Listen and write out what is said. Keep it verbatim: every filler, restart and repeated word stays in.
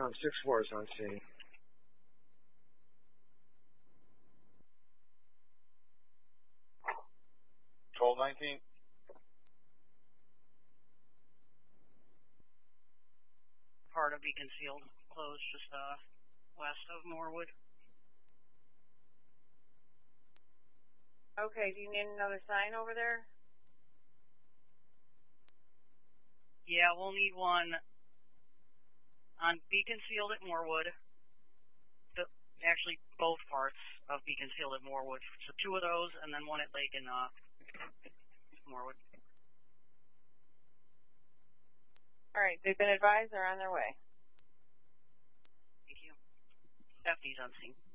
Um, six four is on scene. twelve nineteen. Part of Beacon Field closed just uh, west of Moorwood. Okay, do you need another sign over there? Yeah, we'll need one on Beacon Field at Moorwood. The, actually, both parts of Beacon Field at Moorwood. So two of those, and then one at Lake and uh, Moorwood. All right, they've been advised. They're on their way. Thank you. F D's on scene.